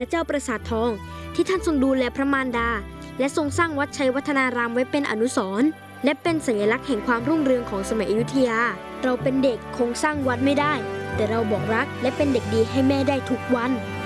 และเจ้าปราสาททองที่ท่านทรงดูแลพระมารดาและทรงสร้างวัดชัยวัฒนารามไว้เป็นอนุสรณ์และเป็นสัญลักษณ์แห่งความรุ่งเรืองของสมัยอยุธยาเราเป็นเด็กคงสร้างวัดไม่ได้แต่เราบอกรักและเป็นเด็กดีให้แม่ได้ทุกวัน